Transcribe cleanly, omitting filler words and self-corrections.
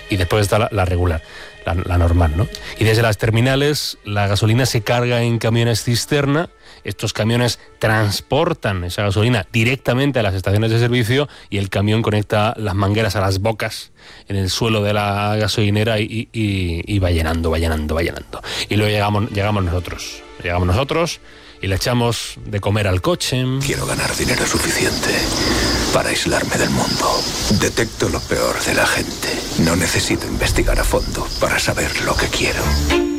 y después está la regular, la normal, ¿no? Y desde las terminales la gasolina se carga en camiones cisterna. Estos camiones transportan esa gasolina directamente a las estaciones de servicio y el camión conecta las mangueras a las bocas en el suelo de la gasolinera y va llenando. Y luego llegamos nosotros y le echamos de comer al coche. Quiero ganar dinero suficiente para aislarme del mundo. Detecto lo peor de la gente. No necesito investigar a fondo para saber lo que quiero.